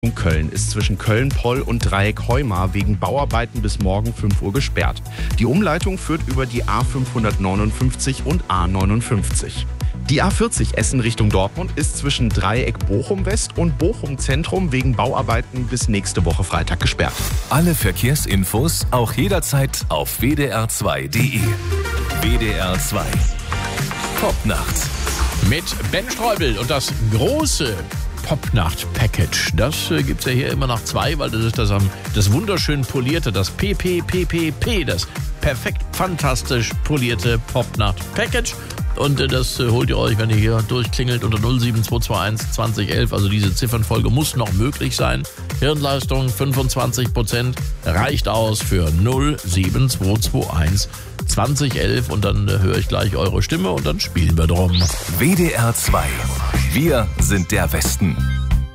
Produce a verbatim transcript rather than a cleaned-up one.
Köln ist zwischen Köln-Poll und Dreieck Heumar wegen Bauarbeiten bis morgen fünf Uhr gesperrt. Die Umleitung führt über die A fünfhundertneunundfünfzig und A neunundfünfzig. Die A vierzig Essen Richtung Dortmund ist zwischen Dreieck Bochum West und Bochum Zentrum wegen Bauarbeiten bis nächste Woche Freitag gesperrt. Alle Verkehrsinfos auch jederzeit auf w d r zwei punkt d e. W D R zwei. Popnacht. Mit Ben Streubel und das große Popnacht-Package. Das äh, gibt es ja hier immer noch zwei, weil das ist das, ähm, das wunderschön polierte, das P P P P P, das perfekt fantastisch polierte Popnacht-Package. Und äh, das äh, holt ihr euch, wenn ihr hier durchklingelt unter null sieben zwei zwei eins zwanzig elf. Also diese Ziffernfolge muss noch möglich sein. Hirnleistung fünfundzwanzig Prozent reicht aus für null sieben zwei zwei eins zwanzig elf. Und dann äh, höre ich gleich eure Stimme und dann spielen wir drum. W D R zwei. Wir sind der Westen.